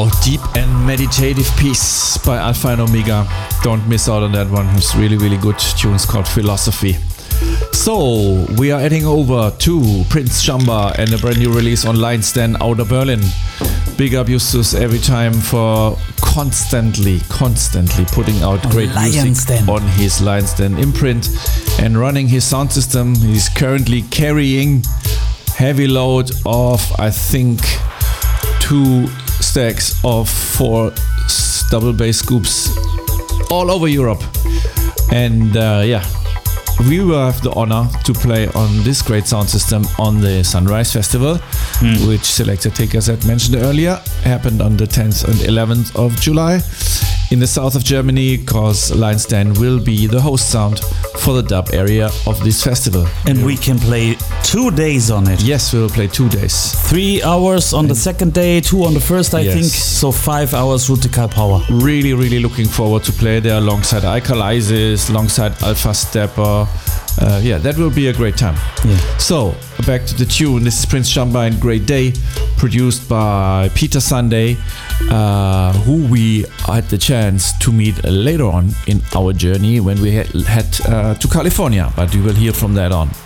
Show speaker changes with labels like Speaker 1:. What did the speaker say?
Speaker 1: Now, deep and meditative piece by Alpha and Omega. Don't miss out on that one. It's really, really good. Tune's called Philosophy. So, we are heading over to Prince Jamba and a brand new release on Lion's Den out of Berlin. Big up Justus every time for constantly putting out great music on his Lion's Den imprint and running his sound system. He's currently carrying heavy load of, I think, 2 stacks of 4 double bass scoops all over Europe. And we will have the honor to play on this great sound system on the Sunrise Festival, which Selector Take, as I mentioned earlier, happened on the 10th and 11th of July in the south of Germany, because Lion's Den will be the host sound for the dub area of this festival.
Speaker 2: And we can play 2 days on it.
Speaker 1: Yes, we will play 2 days.
Speaker 2: 3 hours on the second day, 2 on the first, I think. So 5 hours Rutical Power.
Speaker 1: Really, really looking forward to play there alongside Alkalizis, alongside Alpha Stepper. That will be a great time.
Speaker 2: Yeah.
Speaker 1: So, back to the tune. This is Prince Jamba and Great Day, produced by Peter Sunday, who we had the chance to meet later on in our journey when we head to California, but we will hear from that on.